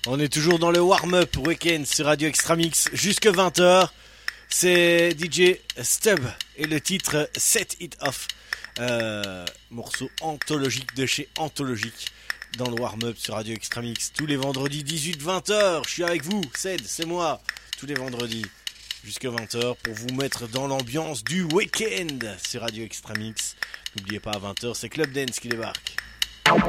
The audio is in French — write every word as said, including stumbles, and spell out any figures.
On est toujours dans le warm-up week-end sur Radio Extramix jusque vingt heures. C'est D J Stub et le titre Set It Off. Euh, morceau anthologique de chez Anthologique dans le warm-up sur Radio Extramix tous les vendredis dix-huit vingt heures. Je suis avec vous, Ced, c'est moi, tous les vendredis jusqu'à vingt heures pour vous mettre dans l'ambiance du week-end sur Radio Extramix. N'oubliez pas, à vingt heures, c'est Club Dance qui débarque.